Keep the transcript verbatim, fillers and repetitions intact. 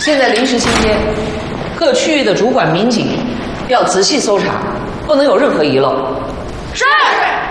现在临时期间，各区域的主管民警要仔细搜查，不能有任何遗漏。 是。